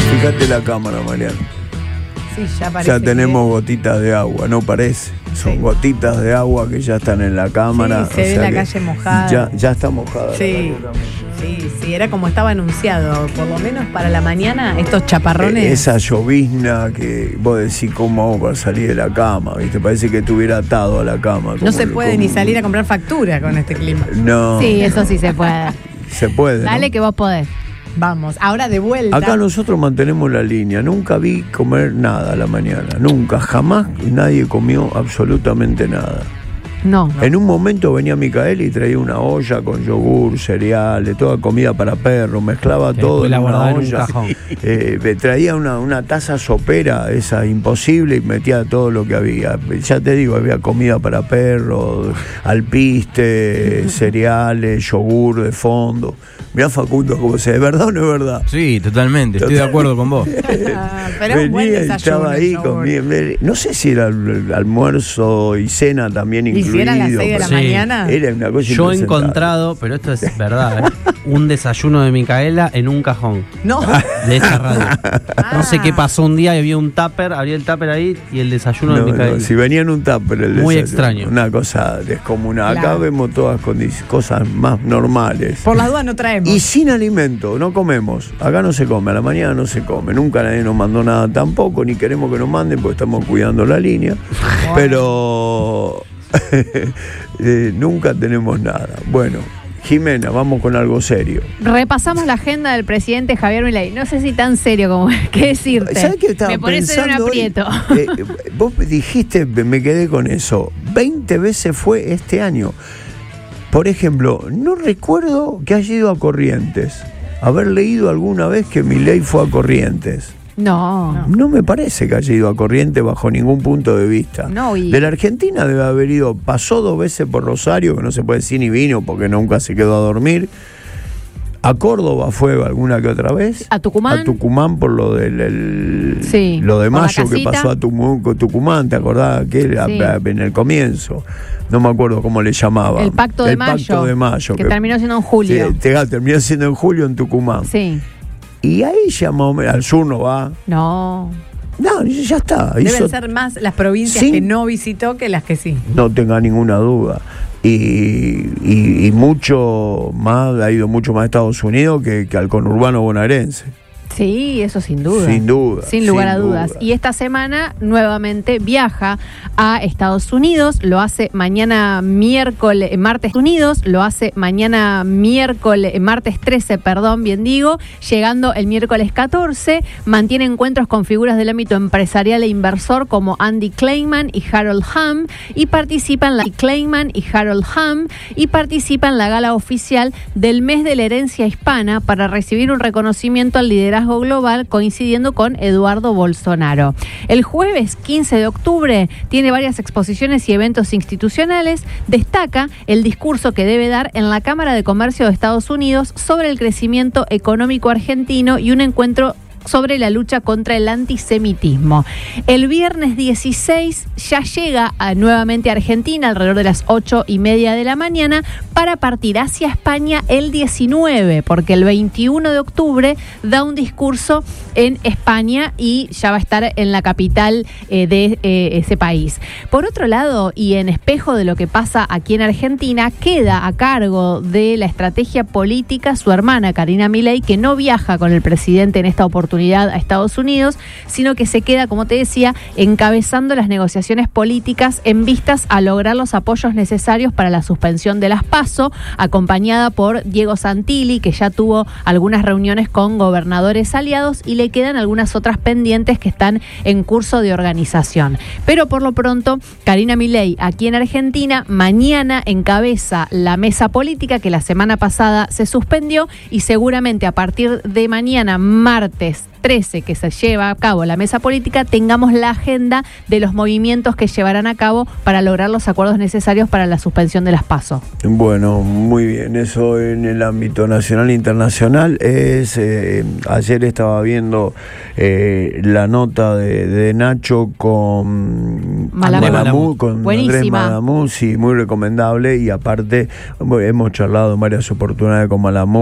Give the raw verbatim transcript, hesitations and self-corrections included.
Fíjate la cámara, Mariano. Sí, ya parece. Ya tenemos que... gotitas de agua, ¿no parece? Son Sí. gotitas de agua que ya están en la cámara. Sí, se ve la calle mojada. Ya, ya está mojada. Sí. La calle también. Sí, sí, era como estaba anunciado, por lo menos para la mañana, estos chaparrones. Eh, esa llovizna que vos decís cómo hago para salir de la cama, ¿viste? Parece que estuviera atado a la cama. No se puede como... ni salir a comprar factura con este clima. No. Sí, eso sí se puede. Se puede. Dale, ¿no? que vos podés. Vamos, ahora de vuelta. Acá nosotros mantenemos la línea. Nunca vi comer nada a la mañana. Nunca, jamás nadie comió absolutamente nada. No. En un momento venía Micaela y traía una olla con yogur, cereales, toda comida para perros, mezclaba Que todo después en la una guardaba en un olla. cajón. Eh, me traía una, una taza sopera, esa imposible, y metía todo lo que había. Ya te digo, había comida para perros, alpiste, cereales, yogur de fondo. Mirá, Facundo, cómo se, ¿es verdad o no es verdad? Sí, totalmente, estoy de acuerdo con vos. Ah, pero un buen Venía y desayuno, estaba ahí yogur. conmigo. No sé si era el almuerzo y cena también ¿Y incluido. si eran las seis de la Sí. mañana? Era una cosa Yo he impresentable. encontrado, pero esto es verdad, ¿eh? un desayuno de Micaela en un cajón No. de esa radio. Ah. No sé qué pasó un día y había un tupper, había el tupper ahí y el desayuno No, de Micaela. no, si venía en un tupper el Muy desayuno, extraño. Una cosa descomunal. Acá Claro. vemos todas condi- cosas más normales. Por las dudas no traemos. Y sin alimento, no comemos. Acá no se come, a la mañana no se come. Nunca nadie nos mandó nada tampoco, ni queremos que nos manden porque estamos cuidando la línea. Bueno. Pero eh, nunca tenemos nada. Bueno, Jimena, vamos con algo serio. Repasamos la agenda del presidente Javier Milei. No sé si tan serio como qué decirte. ¿Sabes qué estaba Me pones en un pensando hoy? aprieto. Eh, vos me dijiste, me quedé con eso. veinte veces fue este año. Por ejemplo, no recuerdo que haya ido a Corrientes. Haber leído alguna vez que Milei fue a Corrientes. No. No me parece que haya ido a Corrientes bajo ningún punto de vista. No, y- De la Argentina debe haber ido, pasó dos veces por Rosario, que no se puede decir ni vino porque nunca se quedó a dormir. A Córdoba fue alguna que otra vez. ¿A Tucumán? A Tucumán por lo del el- Sí, lo de por la mayo que casita. pasó a Tumu- Tucumán, ¿te acordás? Que era Sí. en el comienzo. No me acuerdo cómo le llamaban. El Pacto de el Mayo. Pacto de Mayo. Que terminó siendo en julio. Sí, te- terminó siendo en julio en Tucumán. Sí. Y ahí ya más o menos, al sur no va. No. No, ya está. Deben Hizo- ser más las provincias Sin- que no visitó que las que sí. No tenga ninguna duda. Y, y, y mucho más, ha ido mucho más a Estados Unidos que, que al conurbano bonaerense. Sí, eso sin duda. Sin duda, Sin lugar sin a dudas. duda. Y esta semana nuevamente viaja a Estados Unidos, lo hace mañana miércoles, martes Unidos, lo hace mañana miércoles, martes trece, perdón, bien digo, llegando el miércoles catorce, mantiene encuentros con figuras del ámbito empresarial e inversor como Andy Kleinman y Harold Hamm, y participa en la Kleinman y Harold Hamm, y participa en la gala oficial del mes de la herencia hispana para recibir un reconocimiento al liderazgo global coincidiendo con Eduardo Bolsonaro. El jueves quince de octubre tiene varias exposiciones y eventos institucionales. Destaca el discurso que debe dar en la Cámara de Comercio de Estados Unidos sobre el crecimiento económico argentino y un encuentro sobre la lucha contra el antisemitismo. El viernes dieciséis ya llega a, nuevamente a Argentina alrededor de las ocho y media de la mañana para partir hacia España el diecinueve, porque el veintiuno de octubre da un discurso en España y ya va a estar en la capital eh, de eh, ese país. Por otro lado, y en espejo de lo que pasa aquí en Argentina, queda a cargo de la estrategia política su hermana Karina Milei, que no viaja con el presidente en esta oportunidad a Estados Unidos, sino que se queda, como te decía, encabezando las negociaciones políticas en vistas a lograr los apoyos necesarios para la suspensión de las PASO, acompañada por Diego Santilli, que ya tuvo algunas reuniones con gobernadores aliados, y le quedan algunas otras pendientes que están en curso de organización. Pero por lo pronto, Karina Milei, aquí en Argentina, mañana encabeza la mesa política que la semana pasada se suspendió, y seguramente a partir de mañana, martes trece, que se lleva a cabo la mesa política, tengamos la agenda de los movimientos que llevarán a cabo para lograr los acuerdos necesarios para la suspensión de las PASO. Bueno, muy bien, eso en el ámbito nacional e internacional es, eh, ayer estaba viendo eh, la nota de, de Nacho con Malamud. Malamud, con Buenísima. Andrés Malamud, sí, muy recomendable, y aparte bueno, hemos charlado en varias oportunidades con Malamud.